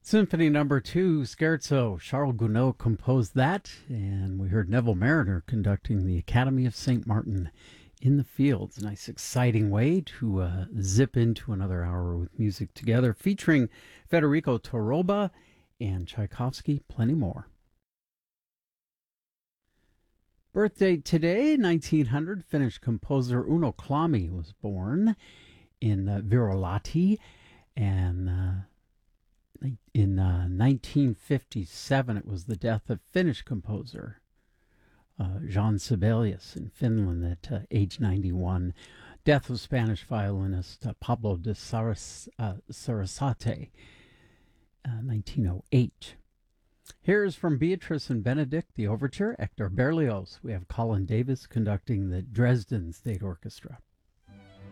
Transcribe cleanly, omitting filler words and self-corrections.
Symphony Number 2, Scherzo. Charles Gounod composed that, and we heard Neville Mariner conducting the Academy of St. Martin in the Fields. Nice, exciting way to zip into another hour with music together, featuring Federico Toroba and Tchaikovsky, plenty more. Birthday today, 1900, Finnish composer Uno Kalmi was born in Virolahti, and in 1957, it was the death of Finnish composer Jean Sibelius in Finland at age 91. Death of Spanish violinist Pablo de Sarasate, 1908. Here's from Beatrice and Benedict, the overture, Hector Berlioz. We have Colin Davis conducting the Dresden State Orchestra.